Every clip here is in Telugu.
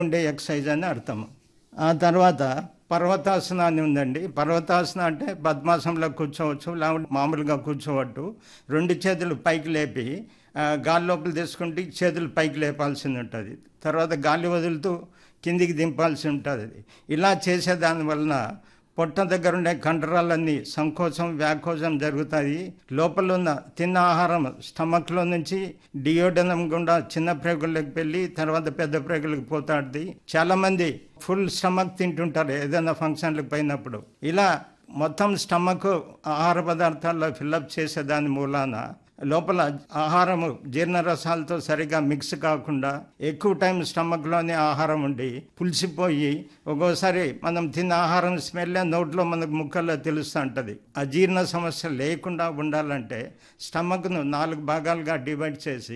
ఉండే ఎక్సర్సైజ్ అని అర్థం. ఆ తర్వాత పర్వతాసన అని ఉందండి. పర్వతాసన అంటే పద్మాసనంలో కూర్చోవచ్చు, లేకుంటే మామూలుగా కూర్చోవట్టు. 2 చేతులు పైకి లేపి గాలి లోపల తీసుకుంటే చేతులు పైకి లేపాల్సింది ఉంటుంది. తర్వాత గాలి వదులుతూ కిందికి దింపాల్సి ఉంటుంది. ఇలా చేసేదాని వలన పొట్ట దగ్గర ఉండే కండరాలన్నీ సంకోచం వ్యాకోచం జరుగుతాయి. లోపల ఉన్న తిన్న ఆహారం స్టమక్లో నుంచి డియోడనం గుండా చిన్న ప్రేగులకు వెళ్ళి తర్వాత పెద్ద ప్రేగులకు పోతాడుది. చాలామంది ఫుల్ స్టమక్ తింటుంటారు ఏదైనా ఫంక్షన్లకు పోయినప్పుడు. ఇలా మొత్తం స్టమక్ ఆహార పదార్థాల్లో ఫిల్అప్ చేసేదాని మూలాన లోపల ఆహారము జీర్ణరసాలతో సరిగా మిక్స్ కాకుండా ఎక్కువ టైం స్టమక్లోనే ఆహారం ఉండి పులిసిపోయి ఒక్కోసారి మనం తిన్న ఆహారం స్మెల్ నోట్లో మనకు ముక్కల్లో తెలుస్తూ ఉంటుంది. అజీర్ణ సమస్య లేకుండా ఉండాలంటే స్టమక్ను 4 భాగాలుగా డివైడ్ చేసి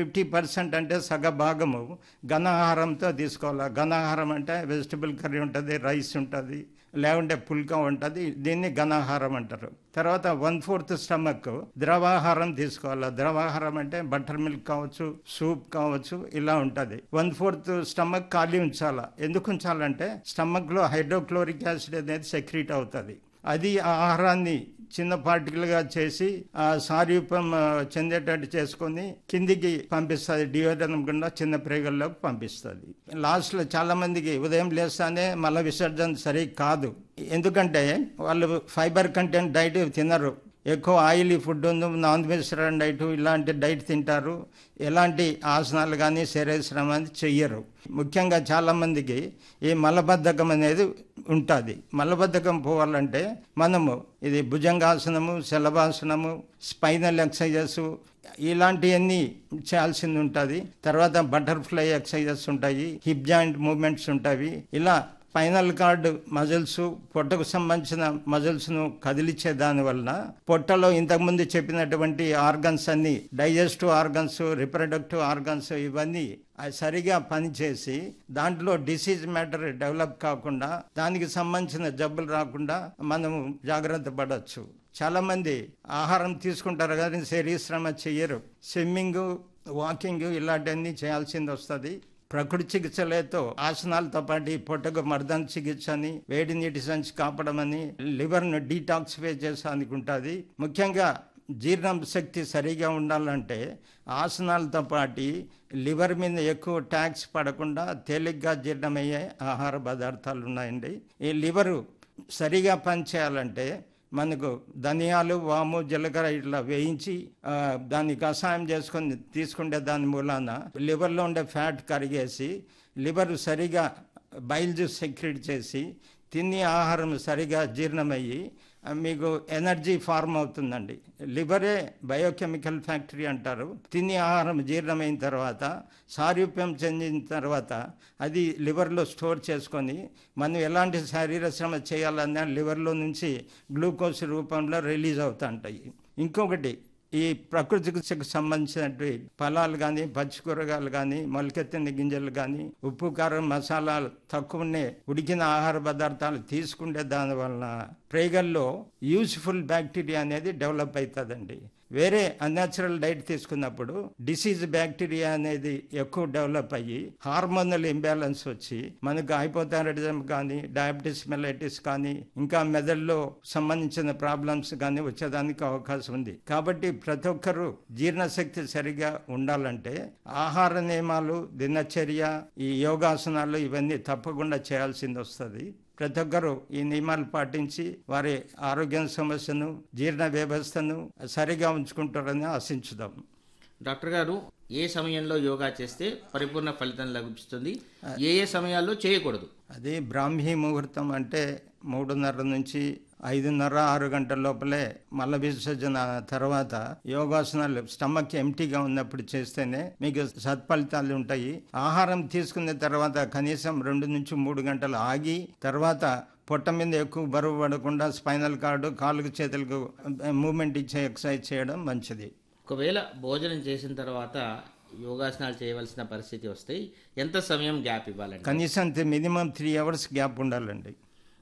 50% అంటే సగ భాగము ఘన ఆహారంతో తీసుకోవాలి. ఘన ఆహారం అంటే వెజిటబుల్ కర్రీ ఉంటుంది, రైస్ ఉంటుంది, లేకుంటే పుల్కా ఉంటుంది. దీన్ని ఘనాహారం అంటారు. తర్వాత 1/4 స్టమక్ ద్రవాహారం తీసుకోవాలి. ద్రవాహారం అంటే బటర్ మిల్క్ కావచ్చు, సూప్ కావచ్చు, ఇలా ఉంటుంది. 1/4 స్టమక్ ఖాళీ ఉంచాలా. ఎందుకు ఉంచాలంటే స్టమక్లో హైడ్రోక్లోరిక్ యాసిడ్ అనేది సెక్రీట్ అవుతుంది. అది ఆహారాన్ని చిన్న పార్టికల్గా చేసి సారూప్యం చెందేటట్టు చేసుకొని కిందికి పంపిస్తుంది. డియోడనం గుండా చిన్న ప్రేగుల్లోకి పంపిస్తుంది. లాస్ట్లో చాలా మందికి ఉదయం లేస్తానే మల విసర్జన సరి కాదు. ఎందుకంటే వాళ్ళు ఫైబర్ కంటెంట్ డైట్ తినరు, ఎక్కువ ఆయిలీ ఫుడ్ ఉంది, నాన్ వెజిటేరియన్ డైట్ ఇలాంటి డైట్ తింటారు. ఎలాంటి ఆసనాలు కానీ శరీరశ్రమ అనేది చెయ్యరు. ముఖ్యంగా చాలామందికి ఈ మలబద్ధకం అనేది ఉంటుంది. మలబద్ధకం పోవాలంటే మనము ఇది భుజంగాసనము, శలభాసనము, స్పైనల్ ఎక్సర్సైజెస్ ఇలాంటివన్నీ చేయాల్సింది ఉంటుంది. తర్వాత బటర్ఫ్లై ఎక్సర్సైజెస్ ఉంటాయి, హిప్ జాయింట్ మూమెంట్స్ ఉంటాయి. ఇలా స్పైనల్ కార్డ్ మజిల్స్, పొట్టకు సంబంధించిన మజిల్స్ను కదిలించే దాని వలన పొట్టలో ఇంతకుముందు చెప్పినటువంటి ఆర్గన్స్ అన్ని, డైజెస్టివ్ ఆర్గన్స్, రిప్రొడక్టివ్ ఆర్గన్స్, ఇవన్నీ సరిగా పనిచేసి దాంట్లో డిసీజ్ మ్యాటర్ డెవలప్ కాకుండా దానికి సంబంధించిన జబ్బులు రాకుండా మనము జాగ్రత్త పడవచ్చు. చాలామంది ఆహారం తీసుకుంటారు కానీ శరీరశ్రమ చెయ్యరు. స్విమ్మింగ్, వాకింగ్ ఇలాంటివన్నీ చేయాల్సింది వస్తుంది. ప్రకృతి చికిత్సలతో ఆసనాలతో పాటు పొట్టకు మర్దన చికిత్స అని, వేడి నీటి సంచి కాపడమని, లివర్ను డీటాక్సిఫై చేసేందుకు ఉంటుంది. ముఖ్యంగా జీర్ణ శక్తి సరిగా ఉండాలంటే ఆసనాలతో పాటు లివర్ మీద ఎక్కువ ట్యాక్స్ పడకుండా తేలిగ్గా జీర్ణమయ్యే ఆహార పదార్థాలు ఉన్నాయండి. ఈ లివరు సరిగా పనిచేయాలంటే మనకు ధనియాలు, వాము, జీలకర్ర ఇట్లా వేయించి దాన్ని కషాయం చేసుకొని తీసుకుంటే దాని మూలాన లివర్లో ఉండే ఫ్యాట్ కరిగేసి లివర్ సరిగా బైల్ జ్యూస్ సెక్రెట్ చేసి తిని ఆహారం సరిగా జీర్ణమయ్యి మీకు ఎనర్జీ ఫార్మ్ అవుతుందండి. లివరే బయోకెమికల్ ఫ్యాక్టరీ అంటారు. తిని ఆహారం జీర్ణమైన తర్వాత సారూప్యం చెందిన తర్వాత అది లివర్లో స్టోర్ చేసుకొని మనం ఎలాంటి శరీర శ్రమ చేయాలన్నా లివర్లో నుంచి గ్లూకోజ్ రూపంలో రిలీజ్ అవుతుంటాయి. ఇంకొకటి, ఈ ప్రకృతికి సంబంధించినటువంటి ఫలాలు కానీ, పచ్చి కూరగాయలు కానీ, మొలకెత్తిన గింజలు కానీ, ఉప్పు కారం మసాలాలు తక్కువనే ఉడికిన ఆహార పదార్థాలు తీసుకుంటే దానివలన ప్రేగల్లో యూస్ఫుల్ బ్యాక్టీరియా అనేది డెవలప్ అవుతుందండి. వేరే అన్యాచురల్ డైట్ తీసుకున్నప్పుడు డిసీజ్ బ్యాక్టీరియా అనేది ఎక్కువ డెవలప్ అయ్యి హార్మోనల్ ఇంబ్యాలెన్స్ వచ్చి మనకు హైపోథైరాయిడిజం కానీ, డయాబెటీస్ మెలైటిస్ కానీ, ఇంకా మెదడులో సంబంధించిన ప్రాబ్లమ్స్ కానీ వచ్చేదానికి అవకాశం ఉంది. కాబట్టి ప్రతి ఒక్కరూ జీర్ణశక్తి సరిగా ఉండాలంటే ఆహార నియమాలు, దినచర్య, ఈ యోగాసనాలు ఇవన్నీ తప్పకుండా చేయాల్సింది వస్తుంది. ప్రతి ఒక్కరూ ఈ నియమాలు పాటించి వారి ఆరోగ్య సమస్యను, జీర్ణ వ్యవస్థను సరిగా ఉంచుకుంటారని ఆశించుదాం. డాక్టర్ గారు, ఏ సమయంలో యోగా చేస్తే పరిపూర్ణ ఫలితం లభిస్తుంది, ఏ ఏ సమయాల్లో చేయకూడదు? అది బ్రాహ్మీ ముహూర్తం అంటే 3:30 నుంచి 5:30, 6 గంటల లోపలే మల విసర్జన తర్వాత యోగాసనాలు స్టమక్ ఎంటీగా ఉన్నప్పుడు చేస్తేనే మీకు సత్ఫలితాలు ఉంటాయి. ఆహారం తీసుకున్న తర్వాత కనీసం 2 నుంచి 3 గంటలు ఆగి తర్వాత పొట్ట మీద ఎక్కువ బరువు పడకుండా స్పైనల్ కార్డు, కాళ్ళకు చేతులకు మూమెంట్ ఇచ్చే ఎక్సర్సైజ్ చేయడం మంచిది. ఒకవేళ భోజనం చేసిన తర్వాత యోగాసనాలు చేయవలసిన పరిస్థితి వస్తే ఎంత సమయం గ్యాప్ ఇవ్వాలండి? కనీసం మినిమం 3 అవర్స్ గ్యాప్ ఉండాలండి.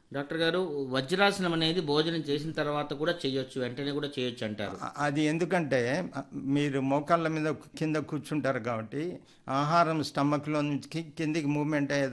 డాక్టర్ గారు, వజ్రాసనం అనేది భోజనం చేసిన తర్వాత కూడా చేయొచ్చు, వెంటనే కూడా చేయొచ్చు అంటారు. అది ఎందుకంటే మీరు మోకాళ్ళ మీద కింద కూర్చుంటారు కాబట్టి ఆహారం స్టమక్లో నుంచి కిందికి మూమెంట్ అయ్యేది